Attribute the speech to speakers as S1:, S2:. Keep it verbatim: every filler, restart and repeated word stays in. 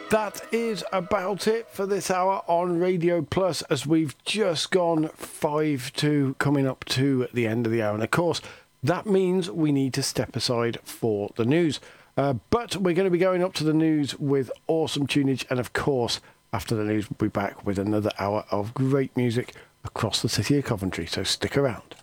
S1: That is about it for this hour on Radio Plus, as we've just gone five to coming up to the end of the hour. And of course, that means we need to step aside for the news. Uh, but we're going to be going up to the news with awesome tunage. And of course, after the news, we'll be back with another hour of great music across the city of Coventry. So stick around.